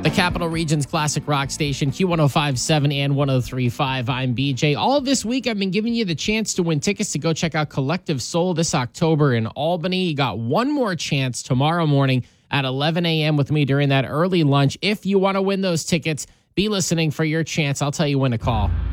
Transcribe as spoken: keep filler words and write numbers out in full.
the Capital Region's classic rock station, Q one oh five point seven and one oh three point five. I'm B J. All this week, I've been giving you the chance to win tickets to go check out Collective Soul this October in Albany. You got one more chance tomorrow morning at eleven a.m. with me during that early lunch. If you want to win those tickets, be listening for your chance. I'll tell you when to call.